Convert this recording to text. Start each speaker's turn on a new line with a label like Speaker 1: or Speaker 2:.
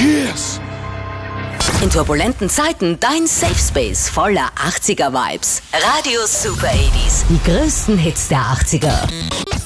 Speaker 1: Cheers!
Speaker 2: In turbulenten Zeiten dein Safe Space voller 80er-Vibes. Radio Super 80s. Die größten Hits der 80er.